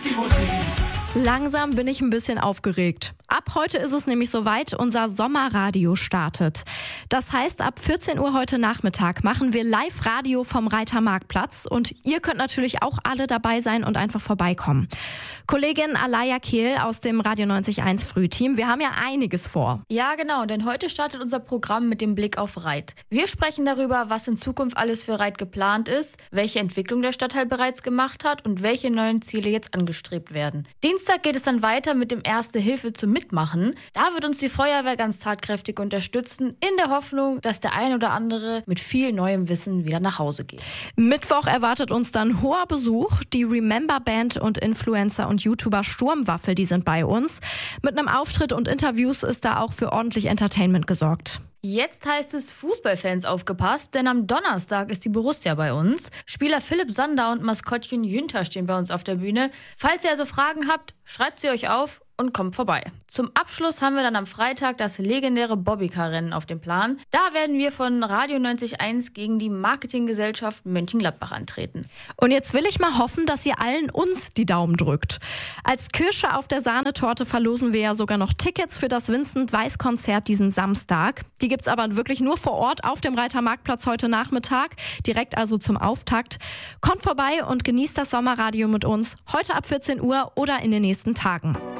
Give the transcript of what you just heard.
die Musik. Langsam bin ich ein bisschen aufgeregt. Ab heute ist es nämlich soweit, unser Sommerradio startet. Das heißt, ab 14 Uhr heute Nachmittag machen wir Live-Radio vom Reiter-Marktplatz und ihr könnt natürlich auch alle dabei sein und einfach vorbeikommen. Kollegin Alaya Kehl aus dem Radio 90.1 Frühteam, wir haben ja einiges vor. Ja, genau, denn heute startet unser Programm mit dem Blick auf Reit. Wir sprechen darüber, was in Zukunft alles für Reit geplant ist, welche Entwicklung der Stadtteil bereits gemacht hat und welche neuen Ziele jetzt angestrebt werden. Dienstag geht es dann weiter mit dem Erste Hilfe zum Mitmachen. Da wird uns die Feuerwehr ganz tatkräftig unterstützen, in der Hoffnung, dass der ein oder andere mit viel neuem Wissen wieder nach Hause geht. Mittwoch erwartet uns dann hoher Besuch. Die Remember Band und Influencer und YouTuber Sturmwaffel, die sind bei uns. Mit einem Auftritt und Interviews ist da auch für ordentlich Entertainment gesorgt. Jetzt heißt es Fußballfans aufgepasst, denn am Donnerstag ist die Borussia bei uns. Spieler Philipp Sander und Maskottchen Jünter stehen bei uns auf der Bühne. Falls ihr also Fragen habt, schreibt sie euch auf und kommt vorbei. Zum Abschluss haben wir dann am Freitag das legendäre Bobbycar-Rennen auf dem Plan. Da werden wir von Radio 90.1 gegen die Marketinggesellschaft Mönchengladbach antreten. Und jetzt will ich mal hoffen, dass ihr allen uns die Daumen drückt. Als Kirsche auf der Sahnetorte verlosen wir ja sogar noch Tickets für das Vincent-Weiss-Konzert diesen Samstag. Die gibt's aber wirklich nur vor Ort auf dem Reiter-Marktplatz heute Nachmittag, direkt also zum Auftakt. Kommt vorbei und genießt das Sommerradio mit uns, heute ab 14 Uhr oder in den nächsten Tagen.